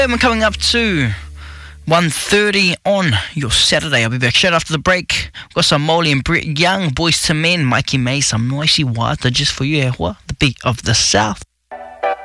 I'm coming up to 1:30 on your Saturday. I'll be back straight after the break. We've got some Molly and Brett Young, Boys to Men, Mikey May, some noisy water just for you, the beat of the South.